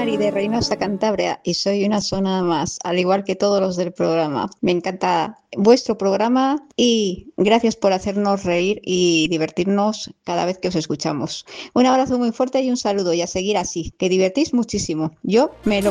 Mari de Reynosa, Cantabria, y soy una zona más, al igual que todos los del programa. Me encanta vuestro programa y gracias por hacernos reír y divertirnos cada vez que os escuchamos. Un abrazo muy fuerte y un saludo y a seguir así, que divertís muchísimo. Yo me lo